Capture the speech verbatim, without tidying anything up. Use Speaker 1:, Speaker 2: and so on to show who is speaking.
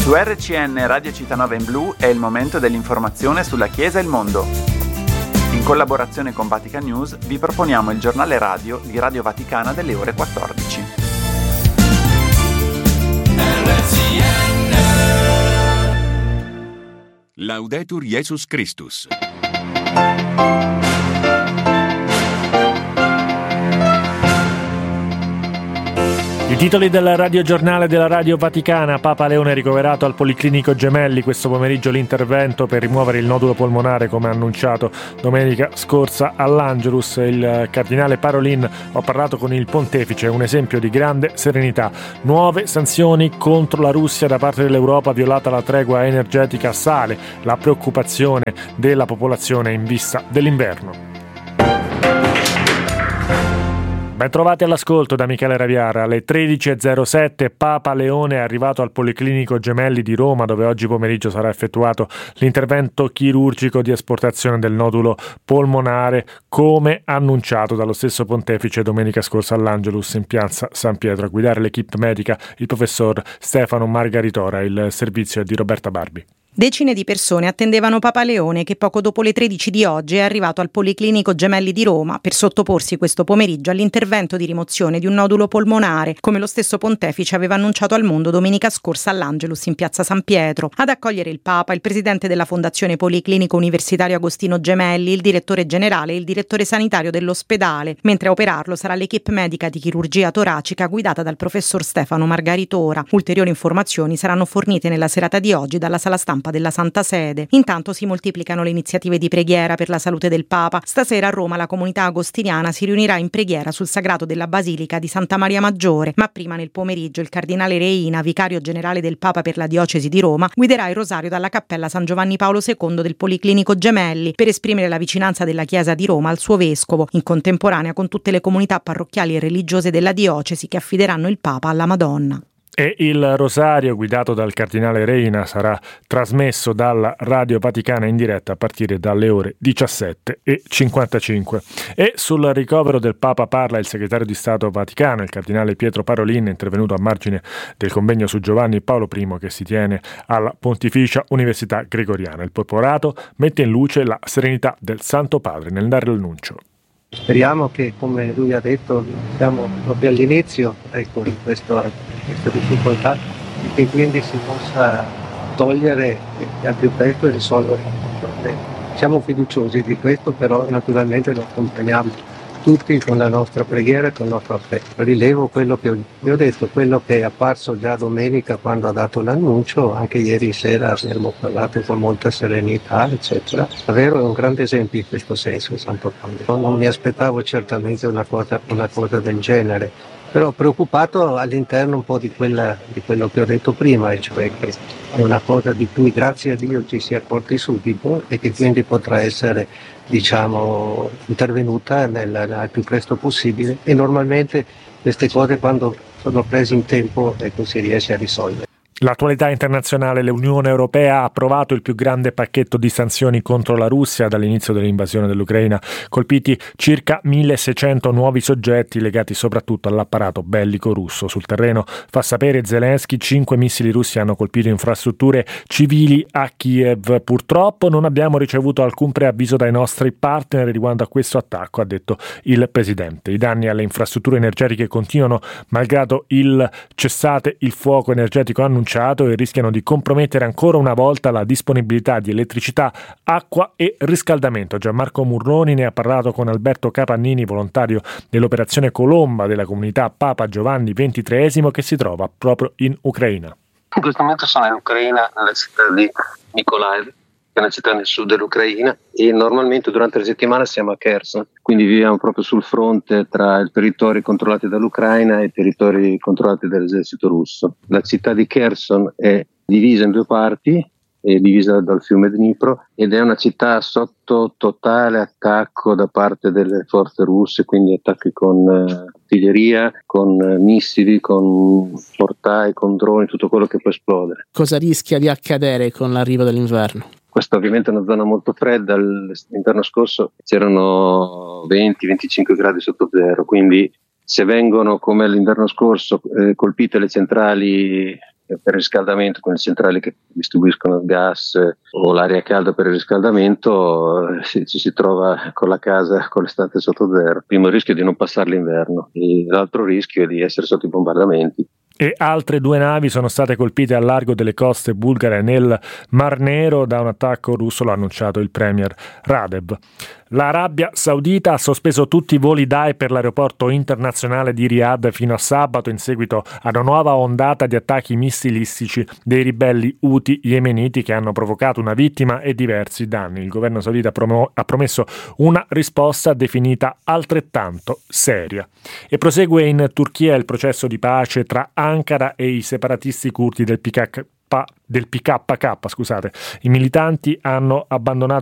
Speaker 1: Su R C N Radio Città in Blu è il momento dell'informazione sulla Chiesa e il mondo. In collaborazione con Vatican News vi proponiamo il giornale radio di Radio Vaticana delle ore quattordici.
Speaker 2: R C N
Speaker 3: Laudetur Jesus Christus.
Speaker 4: I titoli del radiogiornale della Radio Vaticana. Papa Leone ricoverato al Policlinico Gemelli. Questo pomeriggio l'intervento per rimuovere il nodulo polmonare, come annunciato domenica scorsa all'Angelus. Il cardinale Parolin ha parlato con il pontefice, un esempio di grande serenità. Nuove sanzioni contro la Russia da parte dell'Europa, violata la tregua energetica, sale la preoccupazione della popolazione in vista dell'inverno. Ben trovati all'ascolto da Michele Raviara. Alle tredici e zero sette Papa Leone è arrivato al Policlinico Gemelli di Roma, dove oggi pomeriggio sarà effettuato l'intervento chirurgico di esportazione del nodulo polmonare, come annunciato dallo stesso pontefice domenica scorsa all'Angelus in piazza San Pietro. A guidare l'equipe medica il professor Stefano Margaritora. Il servizio è di Roberta Barbi.
Speaker 5: Decine di persone attendevano Papa Leone, che poco dopo le tredici di oggi è arrivato al Policlinico Gemelli di Roma per sottoporsi questo pomeriggio all'intervento di rimozione di un nodulo polmonare, come lo stesso pontefice aveva annunciato al mondo domenica scorsa all'Angelus in piazza San Pietro. Ad accogliere il Papa il presidente della Fondazione Policlinico Universitario Agostino Gemelli, il direttore generale e il direttore sanitario dell'ospedale, mentre a operarlo sarà l'equipe medica di chirurgia toracica guidata dal professor Stefano Margaritora. Ulteriori informazioni saranno fornite nella serata di oggi dalla sala stampa della Santa Sede. Intanto si moltiplicano le iniziative di preghiera per la salute del Papa. Stasera a Roma la comunità agostiniana si riunirà in preghiera sul sagrato della Basilica di Santa Maria Maggiore, ma prima nel pomeriggio il cardinale Reina, vicario generale del Papa per la diocesi di Roma, guiderà il rosario dalla cappella San Giovanni Paolo secondo del Policlinico Gemelli per esprimere la vicinanza della Chiesa di Roma al suo vescovo, in contemporanea con tutte le comunità parrocchiali e religiose della diocesi che affideranno il Papa alla Madonna.
Speaker 4: E il rosario guidato dal cardinale Reina sarà trasmesso dalla Radio Vaticana in diretta a partire dalle ore diciassette e cinquantacinque. E sul ricovero del Papa parla il segretario di Stato Vaticano, il cardinale Pietro Parolin, intervenuto a margine del convegno su Giovanni Paolo I che si tiene alla Pontificia Università Gregoriana. Il porporato mette in luce la serenità del Santo Padre nel dare l'annuncio.
Speaker 6: Speriamo che, come lui ha detto, siamo proprio all'inizio, ecco, di questa, questa difficoltà, e che quindi si possa togliere al più presto e risolvere il problema. Siamo fiduciosi di questo, però naturalmente lo accompagniamo tutti con la nostra preghiera e con il nostro affetto. Rilevo quello che vi ho detto, quello che è apparso già domenica quando ha dato l'annuncio, anche ieri sera abbiamo parlato con molta serenità, eccetera. Davvero è un grande esempio in questo senso, Santo Padre. Non mi aspettavo certamente una cosa, una cosa del genere, però preoccupato all'interno un po' di, quella, di quello che ho detto prima, e cioè che è una cosa di cui grazie a Dio ci si è accorti subito e che quindi potrà essere, diciamo, intervenuta nel, nel più presto possibile, e normalmente queste cose quando sono prese in tempo, ecco, si riesce a risolvere.
Speaker 4: L'attualità internazionale. L'Unione Europea ha approvato il più grande pacchetto di sanzioni contro la Russia dall'inizio dell'invasione dell'Ucraina, colpiti circa milleseicento nuovi soggetti legati soprattutto all'apparato bellico russo. Sul terreno, fa sapere Zelensky, cinque missili russi hanno colpito infrastrutture civili a Kiev. Purtroppo non abbiamo ricevuto alcun preavviso dai nostri partner riguardo a questo attacco, ha detto il presidente. I danni alle infrastrutture energetiche continuano malgrado il cessate il fuoco energetico annunciato e rischiano di compromettere ancora una volta la disponibilità di elettricità, acqua e riscaldamento. Gianmarco Murroni ne ha parlato con Alberto Capannini, volontario dell'operazione Colomba della comunità Papa Giovanni ventitreesimo, che si trova proprio in Ucraina.
Speaker 7: In questo momento sono in Ucraina, nella città di Mykolaiv, che è una città nel sud dell'Ucraina, e normalmente durante la settimana siamo a Kherson, quindi viviamo proprio sul fronte tra i territori controllati dall'Ucraina e i territori controllati dall'esercito russo. La città di Kherson è divisa in due parti, è divisa dal fiume Dnipro, ed è una città sotto totale attacco da parte delle forze russe, quindi attacchi con uh, artiglieria, con uh, missili, con portai, con droni, tutto quello che può esplodere.
Speaker 8: Cosa rischia di accadere con l'arrivo dell'inverno?
Speaker 7: Questa ovviamente è una zona molto fredda, l'inverno scorso c'erano venti venticinque gradi sotto zero, quindi se vengono come l'inverno scorso eh, colpite le centrali per il riscaldamento, con le centrali che distribuiscono il gas o l'aria calda per il riscaldamento, ci si, si trova con la casa con l'estate sotto zero. Il primo rischio è di non passare l'inverno e l'altro rischio è di essere sotto i bombardamenti.
Speaker 4: E altre due navi sono state colpite al largo delle coste bulgare nel Mar Nero da un attacco russo, l'ha annunciato il premier Radev. L'Arabia Saudita ha sospeso tutti i voli D A E per l'aeroporto internazionale di Riyadh fino a sabato in seguito a una nuova ondata di attacchi missilistici dei ribelli Houthi yemeniti che hanno provocato una vittima e diversi danni. Il governo saudita ha promesso una risposta definita altrettanto seria. E prosegue in Turchia il processo di pace tra Ankara e i separatisti curdi del P K K, del P K K, scusate. I militanti hanno abbandonato